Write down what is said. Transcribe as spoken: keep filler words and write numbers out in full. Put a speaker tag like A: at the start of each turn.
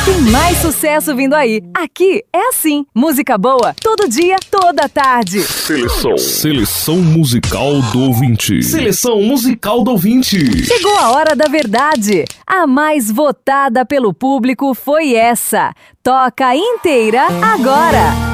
A: tem mais sucesso vindo aí. Aqui é assim, música boa, todo dia, toda tarde.
B: Seleção. Seleção musical do ouvinte.
C: Seleção musical do ouvinte.
A: Chegou a hora da verdade. A mais votada pelo público foi essa. Toca inteira agora.